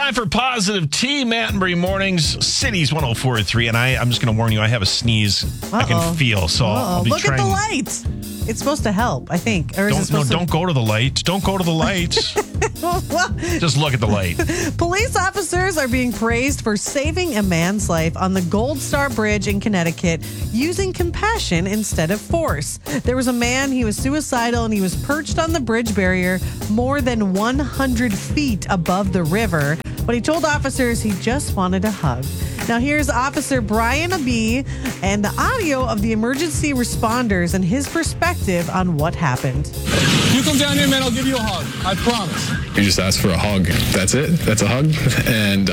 Time for Positive Tea, Matt and Bree Mornings, Cities 104.3. And I'm just going to warn you, I have a sneeze I can feel. So I'll be Look trying. at the light. It's supposed to help, I think. Or Don't go to the light. Don't go to the light. Just look at the light. Police officers are being praised for saving a man's life on the Gold Star Bridge in Connecticut using compassion instead of force. There was a man, he was suicidal, and he was perched on the bridge barrier more than 100 feet above the river. But he told officers he just wanted a hug. Now here's Officer Brian Abee and the audio of the emergency responders and his perspective on what happened. You come down here, man, I'll give you a hug. I promise. You just ask for a hug. That's it. That's a hug. And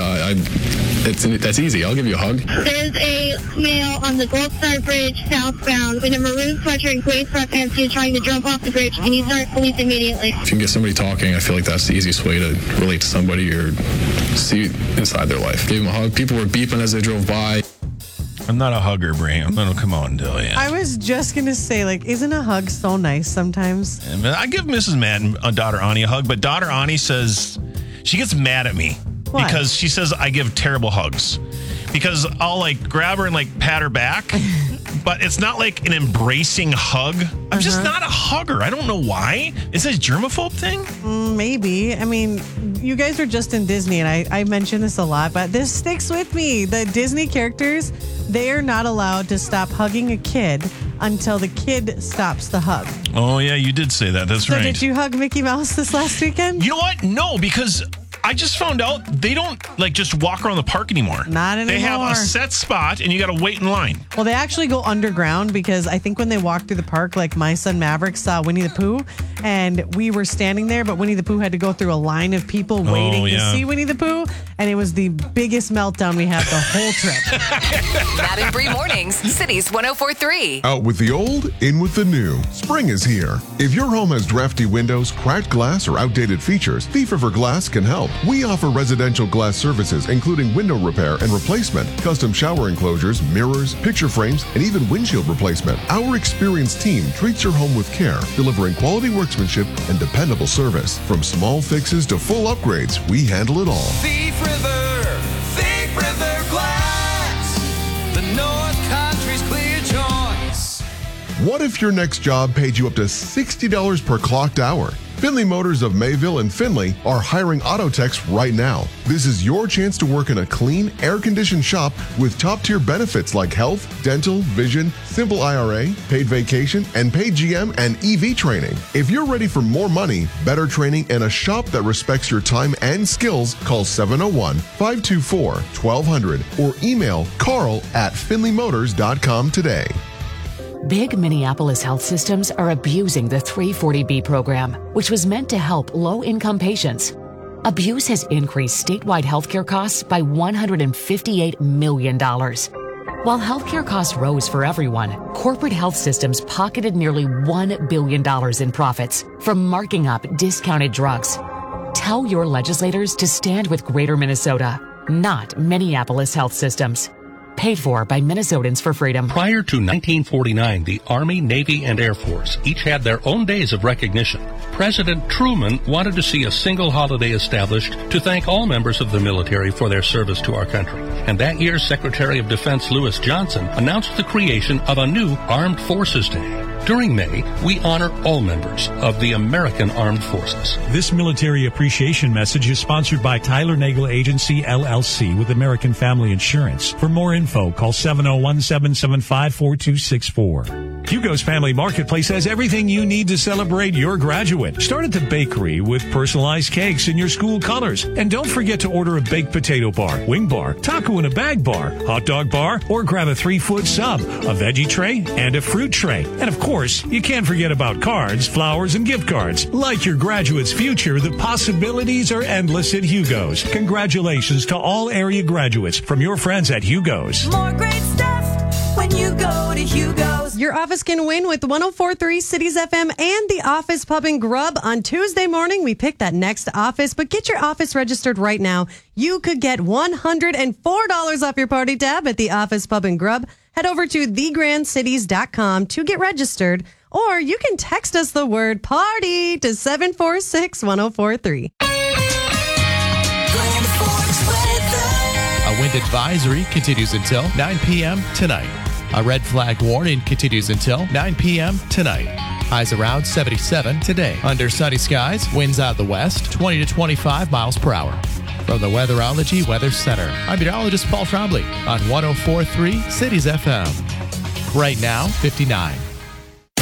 that's easy. I'll give you a hug. There's a male on the Gold Star Bridge southbound in a maroon sweatshirt and gray sweatpants. He's trying to jump off the bridge. He needs our police immediately. If you can get somebody talking, I feel like that's the easiest way to relate to somebody or see inside their life. Gave him a hug. People were beeping as they drove by. I'm not a hugger, Bray. I'm going to come out and tell you. I was just going to say, isn't a hug so nice sometimes? I give Mrs. Madden, daughter Ani, a hug, but daughter Ani says she gets mad at me. Why? Because she says I give terrible hugs. Because I'll grab her and pat her back, but it's not like an embracing hug. I'm just not a hugger. I don't know why. Is this a germaphobe thing? Maybe. I mean, you guys are just in Disney, and I mention this a lot, but this sticks with me. The Disney characters, they are not allowed to stop hugging a kid until the kid stops the hug. Oh, yeah, you did say that. That's so right. Did you hug Mickey Mouse this last weekend? You know what? No, because I just found out they don't just walk around the park anymore. Not anymore. They have a set spot and you got to wait in line. Well, they actually go underground because I think when they walk through the park, my son Maverick saw Winnie the Pooh and we were standing there, but Winnie the Pooh had to go through a line of people waiting to see Winnie the Pooh. And it was the biggest meltdown we had the whole trip. Matt and Bree Mornings, Cities 104.3. Out with the old, in with the new. Spring is here. If your home has drafty windows, cracked glass, or outdated features, Thief River Glass can help. We offer residential glass services, including window repair and replacement, custom shower enclosures, mirrors, picture frames, and even windshield replacement. Our experienced team treats your home with care, delivering quality workmanship and dependable service. From small fixes to full upgrades, we handle it all. Thief River Glass, the North Country's clear choice. What if your next job paid you up to $60 per clocked hour? Finley Motors of Mayville and Finley are hiring auto techs right now. This is your chance to work in a clean, air-conditioned shop with top-tier benefits like health, dental, vision, simple IRA, paid vacation, and paid GM and EV training. If you're ready for more money, better training, and a shop that respects your time and skills, call 701-524-1200 or email carl@finleymotors.com today. Big Minneapolis health systems are abusing the 340B program, which was meant to help low-income patients. Abuse has increased statewide healthcare costs by $158 million. While healthcare costs rose for everyone, corporate health systems pocketed nearly $1 billion in profits from marking up discounted drugs. Tell your legislators to stand with Greater Minnesota, not Minneapolis health systems. Paid for by Minnesotans for Freedom. Prior to 1949, the Army, Navy, and Air Force each had their own days of recognition. President Truman wanted to see a single holiday established to thank all members of the military for their service to our country. And that year, Secretary of Defense Lewis Johnson announced the creation of a new Armed Forces Day. During May, we honor all members of the American Armed Forces. This military appreciation message is sponsored by Tyler Nagel Agency, LLC, with American Family Insurance. For more info, call 701-775-4264. Hugo's Family Marketplace has everything you need to celebrate your graduate. Start at the bakery with personalized cakes in your school colors. And don't forget to order a baked potato bar, wing bar, taco in a bag bar, hot dog bar, or grab a 3-foot sub, a veggie tray, and a fruit tray. And of course, you can't forget about cards, flowers, and gift cards. Like your graduate's future, the possibilities are endless at Hugo's. Congratulations to all area graduates from your friends at Hugo's. More great stuff when you go to Hugo's. Your office can win with 104.3 Cities FM and the Office Pub and Grub. On Tuesday morning, we pick that next office, but get your office registered right now. You could get $104 off your party tab at the Office Pub and Grub. Head over to thegrandcities.com to get registered, or you can text us the word party to 746-1043. Grand Forks weather. A wind advisory continues until 9 p.m. tonight. A red flag warning continues until 9 p.m. tonight. Highs around 77 today. Under sunny skies, winds out of the west, 20 to 25 miles per hour. From the Weatherology Weather Center, I'm meteorologist Paul Trombley on 104.3 Cities FM. Right now, 59.